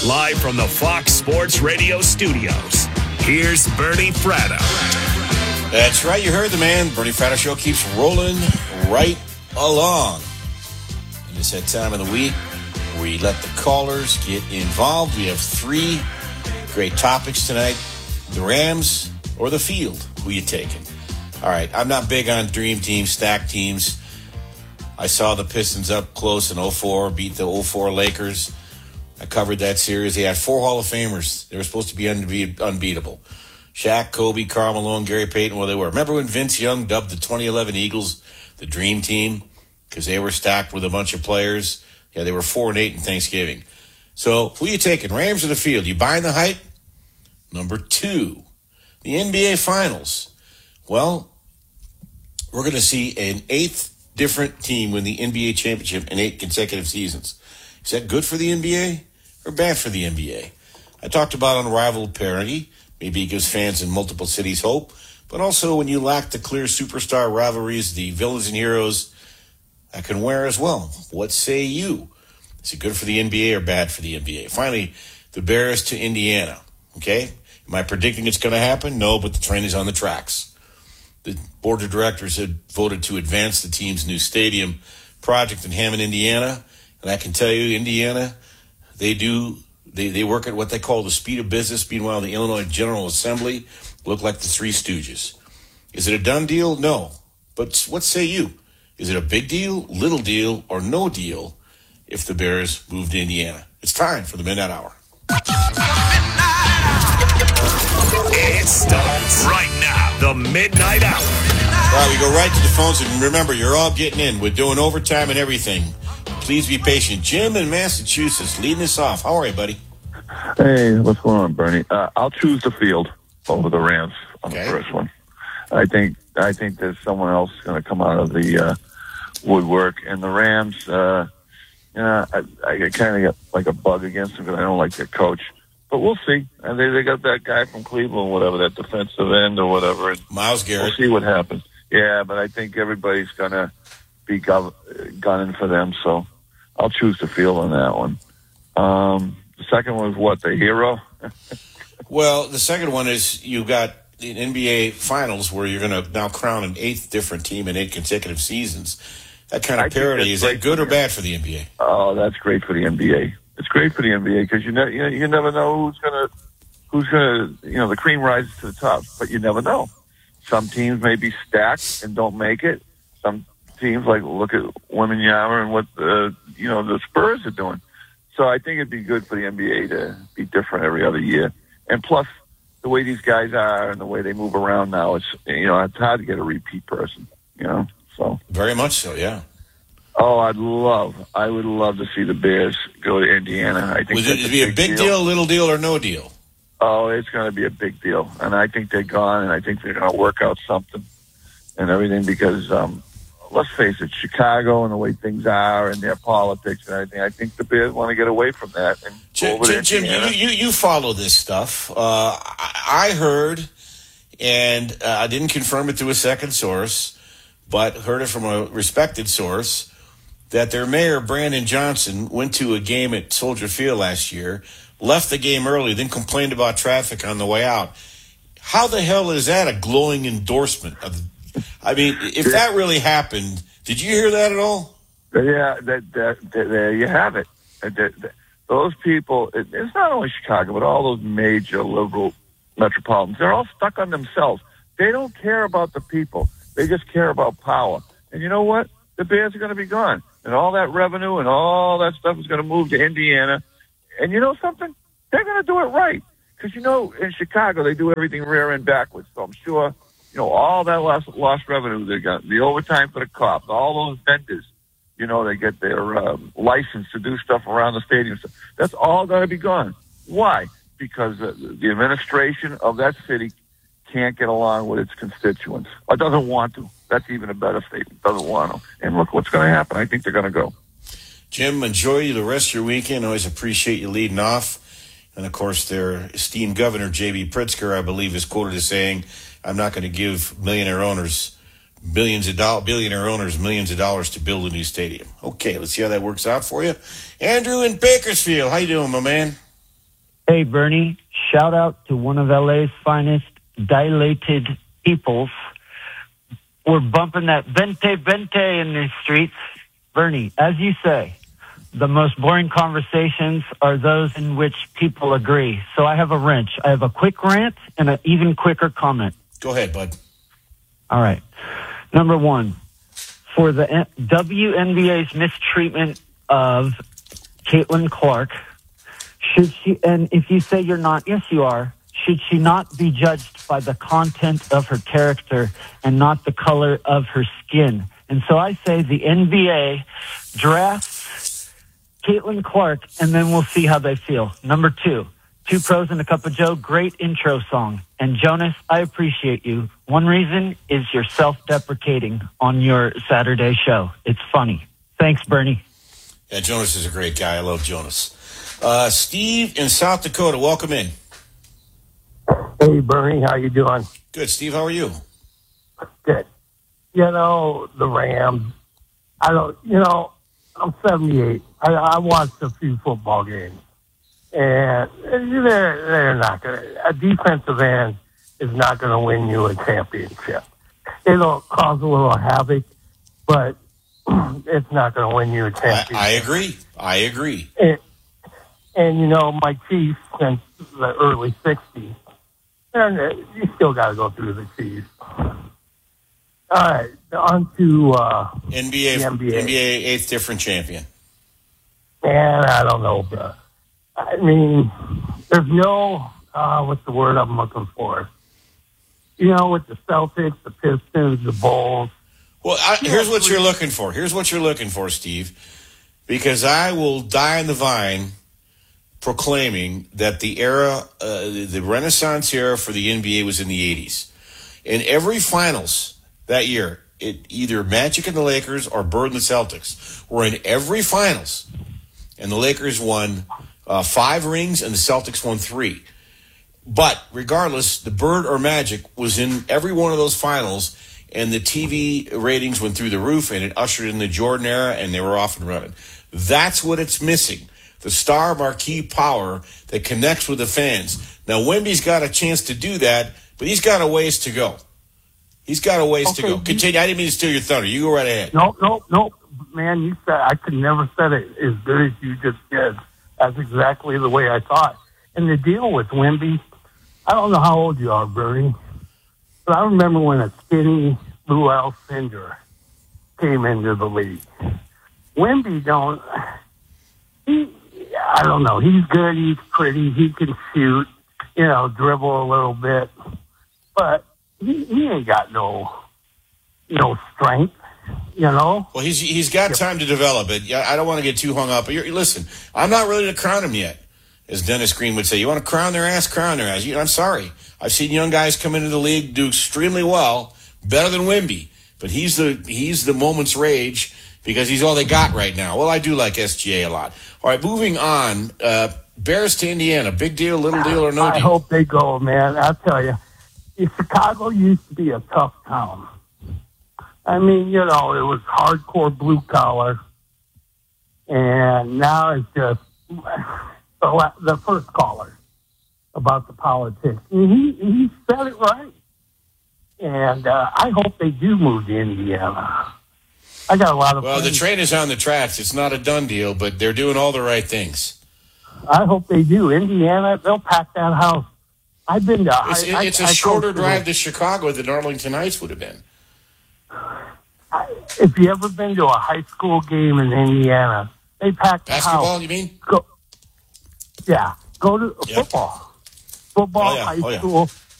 Live from the Fox Sports Radio studios, here's Bernie Fratto. That's right, you heard the man. Bernie Fratto Show keeps rolling right along. And it's that time of the week where we let the callers get involved. We have three great topics tonight. The Rams or the field? Who you taking? All right, I'm not big on dream teams, stacked teams. I saw the Pistons up close in 04, beat the 04 Lakers. I covered that series. They had 4 Hall of Famers. They were supposed to be unbeatable. Shaq, Kobe, Karl Malone, Gary Payton, well, they were. Remember when Vince Young dubbed the 2011 Eagles the Dream Team? Because they were stacked with a bunch of players. Yeah, they were 4-8 in Thanksgiving. So, who you taking, Rams or the field? You buying the hype? Number 2, the NBA Finals. Well, we're going to see an 8th different team win the NBA championship in 8 consecutive seasons. Is that good for the NBA or bad for the NBA? I talked about unrivaled parity. Maybe it gives fans in multiple cities hope. But also when you lack the clear superstar rivalries, the villains and heroes, that can wear as well. What say you? Is it good for the NBA or bad for the NBA? Finally, the Bears to Indiana. Okay? Am I predicting it's going to happen? No, but the train is on the tracks. The board of directors had voted to advance the team's new stadium project in Hammond, Indiana. And I can tell you, Indiana, they work at what they call the speed of business. Meanwhile, the Illinois General Assembly look like the Three Stooges. Is it a done deal? No. But what say you? Is it a big deal, little deal, or no deal if the Bears move to Indiana? It's time for the Midnight Hour. It starts right now. The Midnight Hour. All right, we go right to the phones. And remember, you're all getting in. We're doing overtime and everything. Please be patient. Jim in Massachusetts leading us off. How are you, buddy? Hey, what's going on, Bernie? I'll choose the field over the Rams on the first one. I think there's someone else going to come out of the woodwork, and the Rams. I kind of get like a bug against them because I don't like their coach. But we'll see. And they got that guy from Cleveland, whatever, that defensive end or whatever. And Myles Garrett. We'll see what happens. Yeah, but I think everybody's going to be gunning for them, so I'll choose the field on that one. The second one is what, the hero? Well, the second one is you got the NBA Finals where you're going to now crown an 8th different team in 8 consecutive seasons. That kind of parity, is that good or bad for the NBA? Oh, that's great for the NBA. It's great for the NBA because you never know who's gonna the cream rises to the top, but you never know. Some teams may be stacked and don't make it. Some teams, like look at Wembanyama and what the Spurs are doing. So I think it'd be good for the NBA to be different every other year. And plus, the way these guys are and the way they move around now, it's hard to get a repeat person. So very much so, yeah. Oh, I would love to see the Bears go to Indiana. I think would it be a big deal, little deal, or no deal? Oh, it's going to be a big deal, and I think they're gone, and I think they're going to work out something and everything because, let's face it, Chicago and the way things are and their politics and everything, I think the Bears want to get away from that. And Jim, you follow this stuff. I heard, and I didn't confirm it through a second source, but heard it from a respected source, that their mayor, Brandon Johnson, went to a game at Soldier Field last year, left the game early, then complained about traffic on the way out. How the hell is that a glowing endorsement? I mean, if that really happened, did you hear that at all? Yeah, there you have it. Those people, it's not only Chicago, but all those major liberal metropolitans, they're all stuck on themselves. They don't care about the people. They just care about power. And you know what? The Bears are going to be gone. And all that revenue and all that stuff is going to move to Indiana. And you know something? They're going to do it right. Because, in Chicago, they do everything rear and backwards. So I'm sure, all that lost revenue they got, the overtime for the cops, all those vendors, they get their license to do stuff around the stadium. So that's all going to be gone. Why? Because the administration of that city can't get along with its constituents or doesn't want to. That's even a better statement. Doesn't want to. And look what's going to happen. I think they're going to go. Jim, enjoy the rest of your weekend. I always appreciate you leading off. And, of course, their esteemed governor, J.B. Pritzker, I believe, is quoted as saying, I'm not going to give billionaire owners millions of dollars to build a new stadium. Okay, let's see how that works out for you. Andrew in Bakersfield, how you doing, my man? Hey, Bernie, shout out to one of LA's finest dilated peoples. We're bumping that vente in these streets. Bernie, as you say, the most boring conversations are those in which people agree. So I have a wrench. I have a quick rant and an even quicker comment. Go ahead, bud. All right. Number one, for the WNBA's mistreatment of Caitlin Clark, should she, and if you say you're not, yes, you are, should she not be judged by the content of her character and not the color of her skin? And so I say the NBA drafts Caitlin Clark, and then we'll see how they feel. Number two, Two Pros and a Cup of Joe, great intro song. And Jonas, I appreciate you. One reason is you're self-deprecating on your Saturday show. It's funny. Thanks, Bernie. Yeah, Jonas is a great guy. I love Jonas. Steve in South Dakota, welcome in. Hey, Bernie, how you doing? Good, Steve. How are you? Good. You know, the Rams, I'm 78. I watched a few football games, and they're not going to. A defensive end is not going to win you a championship. It'll cause a little havoc, but it's not going to win you a championship. I agree. And my Chiefs since the early 60s, you still got to go through the Chiefs. All right, on to NBA. the NBA. NBA eighth different champion. And I don't know, bro. I mean, there's no, what's the word I'm looking for? With the Celtics, the Pistons, the Bulls. Well, here's what you're looking for. Here's what you're looking for, Steve. Because I will die on the vine proclaiming that the era, the Renaissance era for the NBA was in the 80s. In every finals that year, either Magic and the Lakers or Bird and the Celtics were in every finals. And the Lakers won 5 rings and the Celtics won 3. But regardless, the Bird or Magic was in every one of those finals, and the TV ratings went through the roof, and it ushered in the Jordan era, and they were off and running. That's what it's missing. The star marquee power that connects with the fans. Now, Wemby's got a chance to do that, but he's got a ways to go. He's got a ways to go. Continue. I didn't mean to steal your thunder. You go right ahead. No. Man, you said I could never said it as good as you just did. That's exactly the way I thought. And the deal with Wemby, I don't know how old you are, Bernie, but I remember when a skinny Lou Alcindor came into the league. Wemby I don't know. He's good. He's pretty. He can shoot, dribble a little bit. But he ain't got no strength, Well, he's got time to develop it. I don't want to get too hung up. But listen, I'm not ready to crown him yet. As Dennis Green would say, you want to crown their ass, crown their ass. I'm sorry. I've seen young guys come into the league, do extremely well, better than Wemby. But he's the moment's rage because he's all they got right now. Well, I do like SGA a lot. All right, moving on. Bears to Indiana. Big deal, little deal, or no deal? I hope they go, man. I'll tell you. Chicago used to be a tough town. I mean, it was hardcore blue collar. And now it's just the first caller about the politics. And he said it right. And I hope they do move to Indiana. I got a lot of friends. The train is on the tracks. It's not a done deal, but they're doing all the right things. I hope they do. Indiana, they'll pack that house. I've been to... It's a shorter drive to Chicago than Arlington Heights would have been. If you ever been to a high school game in Indiana, they pack the house. Basketball, you mean? Go to football. Football, high school.